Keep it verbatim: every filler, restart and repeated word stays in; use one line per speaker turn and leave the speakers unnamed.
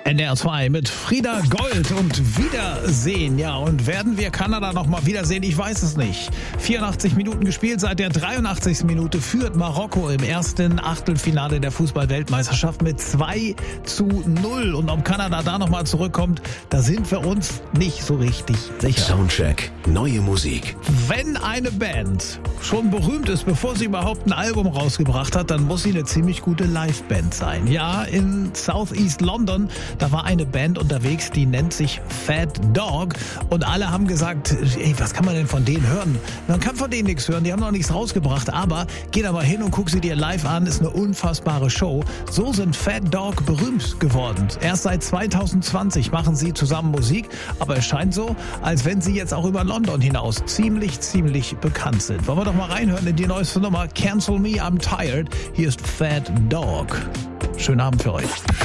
N D R zwei mit Frieda Gold und Wiedersehen. Ja, und werden wir Kanada noch mal wiedersehen? Ich weiß es nicht. vierundachtzig Minuten gespielt, seit der dreiundachtzigsten Minute führt Marokko im ersten Achtelfinale der Fußball-Weltmeisterschaft mit zwei zu null. Und ob Kanada da noch mal zurückkommt, da sind wir uns nicht so richtig sicher.
Soundcheck, neue Musik.
Wenn eine Band schon berühmt ist, bevor sie überhaupt ein Album rausgebracht hat, dann muss sie eine ziemlich gute Liveband sein. Ja, in Southeast London, da war eine Band unterwegs, die nennt sich Fat Dog und alle haben gesagt, ey, was kann man denn von denen hören? Man kann von denen nichts hören, die haben noch nichts rausgebracht, aber geh da mal hin und guck sie dir live an, ist eine unfassbare Show. So sind Fat Dog berühmt geworden. Erst seit zweitausendzwanzig machen sie zusammen Musik, aber es scheint so, als wenn sie jetzt auch über London hinaus ziemlich, ziemlich bekannt sind. Wollen wir doch mal reinhören in die neueste Nummer Cancel Me, I'm Tired. Hier ist Fat Dog. Schönen Abend für euch.